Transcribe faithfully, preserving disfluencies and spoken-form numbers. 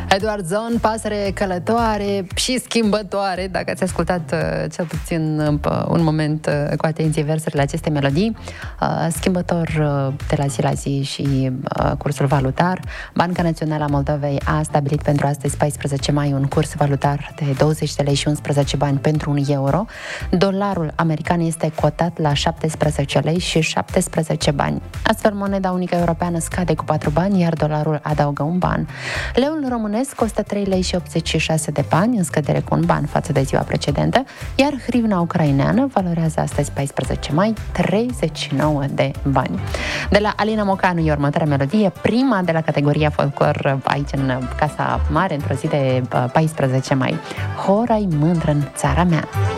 Eduard Zon, pasăre călătoare și schimbătoare, dacă ați ascultat uh, cel puțin uh, un moment uh, cu atenție versurile acestei melodii. Uh, schimbător uh, de la zi la zi și uh, cursul valutar. Banca Națională a Moldovei a stabilit pentru astăzi, paisprezece mai, un curs valutar de douăzeci de lei și unsprezece bani pentru un euro. Dolarul american este cotat la șaptesprezece lei și șaptesprezece bani. Astfel, moneda unică europeană scade cu patru bani, iar dolarul adaugă un ban. Leul românesc costă trei lei și optzeci și șase de bani, în scădere cu un ban față de ziua precedentă, iar hrivna ucraineană valorează astăzi, paisprezece mai, treizeci și nouă de bani. De la Alina Mocanu e următoarea melodie, prima de la categoria folclor aici în Casa Mare, într-o zi de paisprezece mai. Hora-i mândră în țara mea.